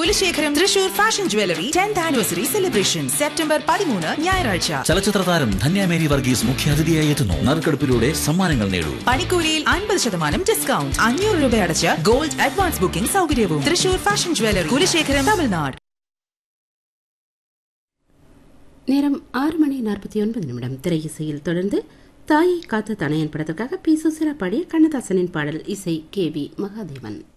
Kulasekharam Thrissur fashion jewellery 10th anniversary celebration September 13 ഞായറാഴ്ച. ചലച്ചിത്ര താരം ധന്യ മേരി വർഗീസ് മുഖ്യാതിഥിയായി എത്തുന്നു. നറുക്കെടുപ്പിലൂടെ സമ്മാനങ്ങൾ നേടൂ. പണിക്കൂലിയിൽ 50% ഡിസ്കൗണ്ട്. 500 രൂപ അടച്ച് ഗോൾഡ് അഡ്വാൻസ് ബുക്കിംഗ് സൗകര്യവും. Thrissur fashion jewellery, Kulasekharam, Tamil Nadu. நேரம் 6:49 திரையிசையில் தொடர்ந்து தாயை காத்த தனையன் படத்திற்காக பி. சுசிலா பாடிய கண்ணதாசனின் பாடல். இசை கே. வி. மகாதேவன்.